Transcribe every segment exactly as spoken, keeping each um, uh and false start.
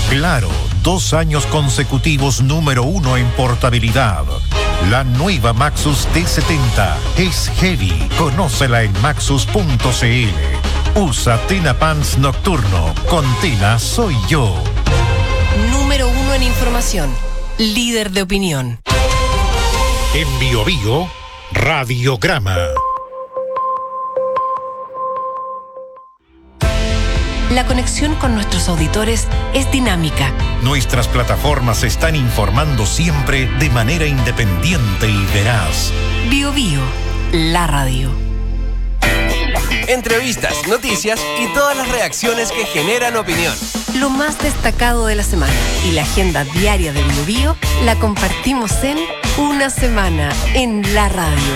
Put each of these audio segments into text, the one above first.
Claro, dos años consecutivos número uno en portabilidad. La nueva Maxus T setenta es heavy. Conócela en maxus punto c l. Usa Tena Pants Nocturno. Con Tena soy yo. Número uno en información. Líder de opinión. En Bio Bio, Radiograma. La conexión con nuestros auditores es dinámica. Nuestras plataformas están informando siempre de manera independiente y veraz. Bio Bio, la radio. Entrevistas, noticias y todas las reacciones que generan opinión. Lo más destacado de la semana y la agenda diaria de Bio Bio la compartimos en Una Semana en la Radio.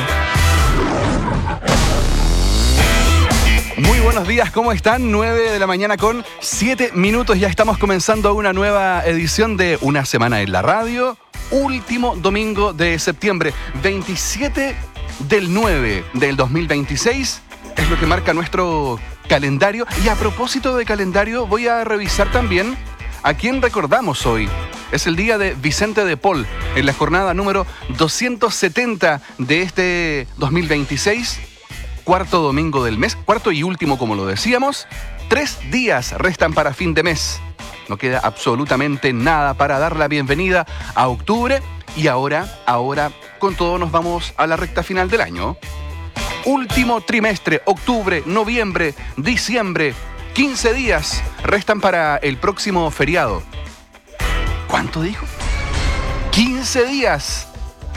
Muy buenos días, ¿cómo están? nueve de la mañana con siete minutos. Ya estamos comenzando una nueva edición de Una Semana en la Radio. Último domingo de septiembre, veintisiete del nueve del dos mil veintiséis. Es lo que marca nuestro calendario. Y a propósito de calendario, voy a revisar también a quién recordamos hoy. Es el día de Vicente de Paul, en la jornada número doscientos setenta de este dos mil veintiséis. Cuarto domingo del mes, cuarto y último, como lo decíamos. Tres días restan para fin de mes. No queda absolutamente nada para dar la bienvenida a octubre. Y ahora, ahora, con todo nos vamos a la recta final del año. Último trimestre, octubre, noviembre, diciembre. quince días restan para el próximo feriado. ¿Cuánto dijo? quince días.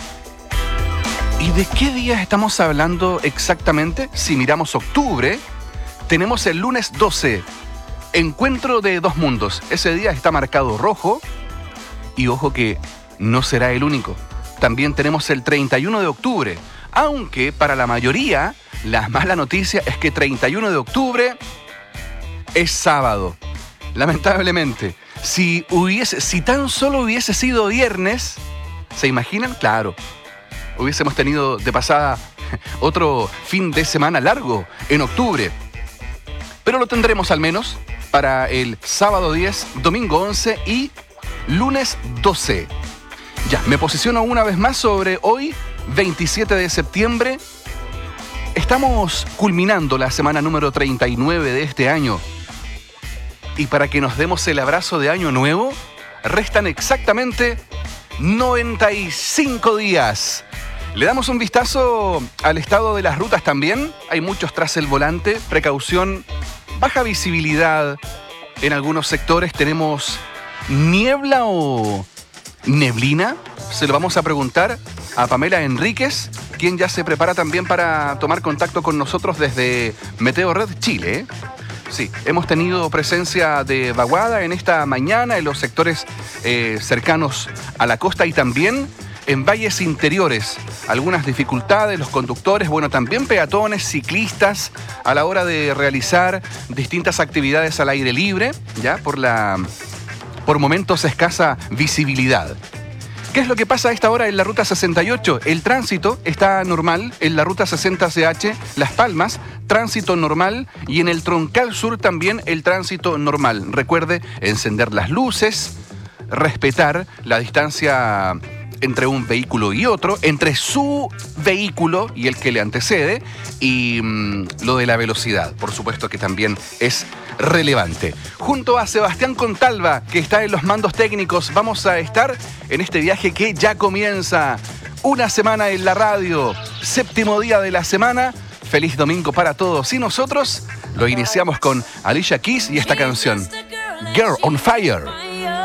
¿Y de qué días estamos hablando exactamente? Si miramos octubre, tenemos el lunes doce, encuentro de dos mundos. Ese día está marcado rojo y ojo que no será el único. También tenemos el treinta y uno de octubre, aunque para la mayoría la mala noticia es que treinta y uno de octubre es sábado. Lamentablemente, si hubiese, si tan solo hubiese sido viernes, ¿se imaginan? Claro. Hubiésemos tenido de pasada otro fin de semana largo en octubre. Pero lo tendremos al menos para el sábado diez, domingo once y lunes doce. Ya, me posiciono una vez más sobre hoy, veintisiete de septiembre. Estamos culminando la semana número treinta y nueve de este año. Y para que nos demos el abrazo de año nuevo, restan exactamente noventa y cinco días. Le damos un vistazo al estado de las rutas también. Hay muchos tras el volante. Precaución, baja visibilidad. En algunos sectores tenemos niebla o neblina. Se lo vamos a preguntar a Pamela Enríquez, quien ya se prepara también para tomar contacto con nosotros desde Meteo Red Chile. Sí, hemos tenido presencia de vaguada en esta mañana en los sectores eh, cercanos a la costa y también en valles interiores. Algunas dificultades, los conductores, bueno, también peatones, ciclistas, a la hora de realizar distintas actividades al aire libre, ya por la, por momentos escasa visibilidad. ¿Qué es lo que pasa a esta hora en la ruta sesenta y ocho? El tránsito está normal en la ruta sesenta C H Las Palmas, tránsito normal, y en el Troncal Sur también el tránsito normal. Recuerde encender las luces, respetar la distancia entre un vehículo y otro, entre su vehículo y el que le antecede, y mmm, lo de la velocidad, por supuesto que también es relevante. Junto a Sebastián Contalva, que está en los mandos técnicos, vamos a estar en este viaje que ya comienza. Una semana en la radio, séptimo día de la semana. Feliz domingo para todos y nosotros lo iniciamos con Alicia Keys y esta canción, Girl on Fire.